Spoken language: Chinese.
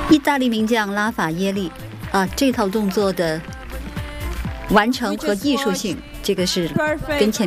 意大利名将拉法耶利这套动作的完成和艺术性，这个是跟前